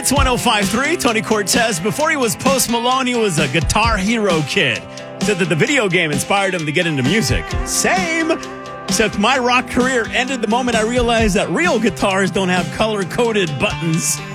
Hits 105.3, Tony Cortez. Before he was Post Malone, he was a Guitar Hero kid. Said that the video game inspired him to get into music. Same. Except my rock career ended the moment I realized that real guitars don't have color-coded buttons.